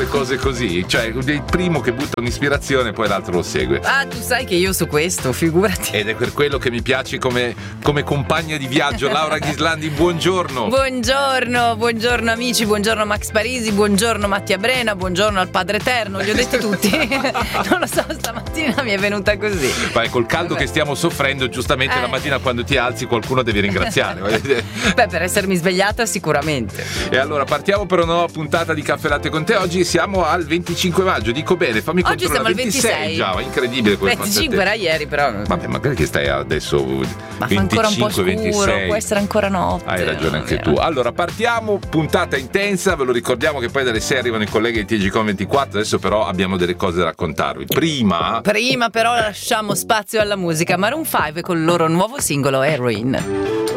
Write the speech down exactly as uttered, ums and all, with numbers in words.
cose così, cioè il primo che butta un'ispirazione poi l'altro lo segue. Ah, tu sai che io su questo, figurati. Ed è per quello che mi piace come, come compagna di viaggio. Laura Ghislandi, buongiorno. Buongiorno, buongiorno amici, buongiorno Max Parisi, buongiorno Mattia Brena, buongiorno al Padre Eterno, li ho detti tutti. Non lo so, stamattina mi è venuta così. Vai, col caldo Vabbè. che stiamo soffrendo, giustamente Eh. la mattina quando ti alzi qualcuno devi ringraziare. Beh, per essermi svegliata sicuramente. E allora partiamo per una nuova puntata di Caffè Latte con te. Oggi siamo al venticinque maggio, dico bene, fammi Oggi controllare. siamo al ventisei. Già, incredibile come venticinque era ieri però. Vabbè, magari che stai adesso Ma fa ancora un po' scuro, ventisei. può essere ancora notte. Hai ragione anche Vero. tu. Allora partiamo, puntata intensa, ve lo ricordiamo che poi dalle sei arrivano i colleghi di T G Com ventiquattro, adesso però abbiamo delle cose da raccontarvi. Prima Prima però lasciamo spazio alla musica. Maroon cinque con il loro nuovo singolo Heroin.